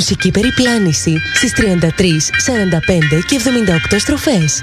Μουσική περιπλάνηση στις 33, 45 και 78 στροφές.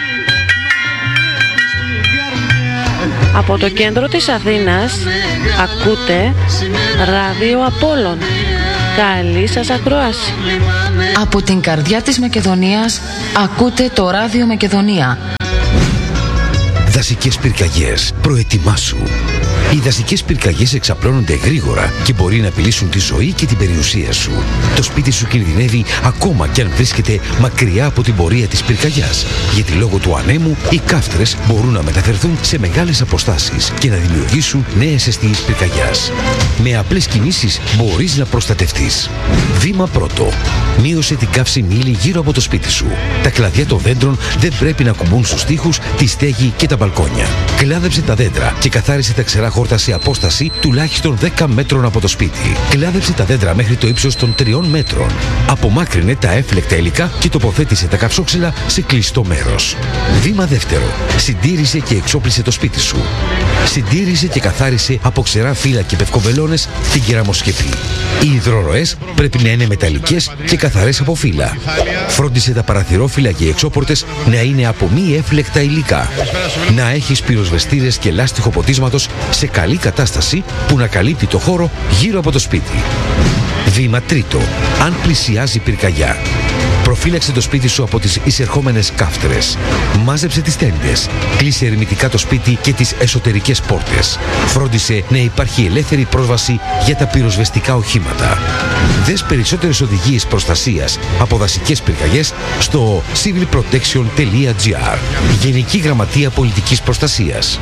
Από το κέντρο της Αθήνας ακούτε ράδιο Απόλλων. Καλή σας ακρόαση. Από την καρδιά της Μακεδονίας ακούτε το ράδιο Μακεδονία. Δασικές πυρκαγιές, προετοιμάσου. Οι δασικές πυρκαγιές εξαπλώνονται γρήγορα και μπορεί να απειλήσουν τη ζωή και την περιουσία σου. Το σπίτι σου κινδυνεύει ακόμα κι αν βρίσκεται μακριά από την πορεία της πυρκαγιάς. Γιατί λόγω του ανέμου οι κάφτρες μπορούν να μεταφερθούν σε μεγάλες αποστάσεις και να δημιουργήσουν νέες αιστείες πυρκαγιάς. Με απλές κινήσεις μπορείς να προστατευτείς. Βήμα πρώτο. Μείωσε την καύση ύλη γύρω από το σπίτι σου. Τα κλαδιά των δέντρων δεν πρέπει να κουμπούν στους τοίχους, τη στέγη και τα μπαλκόνια. Κλάδεψε τα δέντρα και καθάρισε τα ξερά χόρτα σε απόσταση τουλάχιστον 10 μέτρων από το σπίτι. Κλάδεψε τα δέντρα μέχρι το ύψος των 3 μέτρων. Απομάκρυνε τα έφλεκτα υλικά και τοποθέτησε τα καυσόξυλα σε κλειστό μέρος. Βήμα δεύτερο. Συντήρησε και εξόπλισε το σπίτι σου. Συντήρησε και καθάρισε από ξερά φύλλα και πευκοβελώνες την κεραμοσκεπή. Οι υδροροές πρέπει να είναι μεταλλικές και καθαρές από φύλλα. Φρόντισε τα παραθυρόφυλλα και οι εξώπορτες να είναι από μη έφλεκτα υλικά. Να έχεις πυροσβεστήρες και λάστιχο ποτίσματος σε καλή κατάσταση που να καλύπτει το χώρο γύρω από το σπίτι. Βήμα τρίτο. Αν πλησιάζει πυρκαγιά, προφύλαξε το σπίτι σου από τις εισερχόμενες κάφτρες. Μάζεψε τις τέντες. Κλείσε ερμητικά το σπίτι και τις εσωτερικές πόρτες. Φρόντισε να υπάρχει ελεύθερη πρόσβαση για τα πυροσβεστικά οχήματα. Δες περισσότερες οδηγίες προστασίας από δασικές πυρκαγιές στο civilprotection.gr. Γενική Γραμματεία Πολιτικής Προστασίας.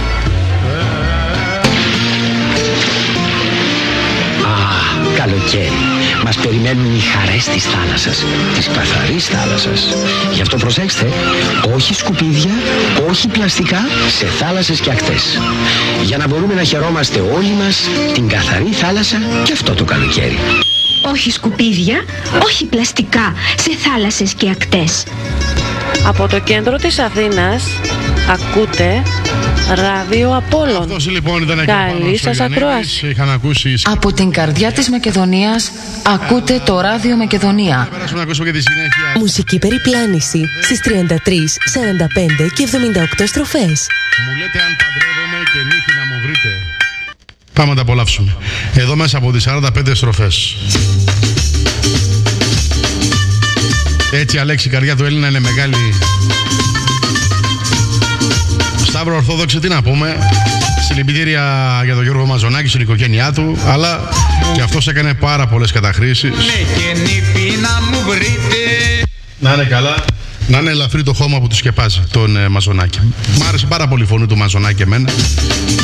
Καλοκαίρι. Μας περιμένουν οι χαρές της θάλασσας, της καθαρής θάλασσας. Γι' αυτό προσέξτε, όχι σκουπίδια, όχι πλαστικά σε θάλασσες και ακτές. Για να μπορούμε να χαιρόμαστε όλοι μας την καθαρή θάλασσα και αυτό το καλοκαίρι. Όχι σκουπίδια, όχι πλαστικά σε θάλασσες και ακτές. Από το κέντρο της Αθήνας ακούτε ράδιο Απόλλων. Αυτός λοιπόν ήταν καλή σας ακρόαση. Είχαν ακούσει... Από την καρδιά της Μακεδονίας ακούτε το ράδιο Μακεδονία. Μουσική περιπλάνηση στις 33, 45 και 78 στροφές. Μου λέτε αν παντρεύομαι και νύχη να μου βρείτε. Πάμε να τα απολαύσουμε. Εδώ μέσα από τις 45 στροφές. Έτσι Αλέξη, η καρδιά του Έλληνα είναι μεγάλη. Σταύρο Ορθόδοξε, τι να πούμε. Συλληπιτήρια για τον Γιώργο Μαζονάκη, στην οικογένειά του. Αλλά και αυτός έκανε πάρα πολλές καταχρήσεις. Να είναι καλά. Να είναι ελαφρύ το χώμα που του σκεπάζει τον Μαζονάκη. Μ' άρεσε πάρα πολύ η φωνή του Μαζονάκη εμένα.